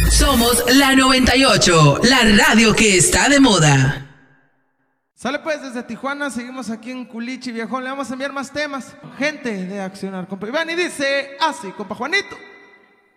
Somos la 98, la radio que está de moda. Sale pues desde Tijuana, seguimos aquí en Culichi, viejón. Le vamos a enviar más temas. Gente de Accionar, compa Iván, y dice así, compa Juanito.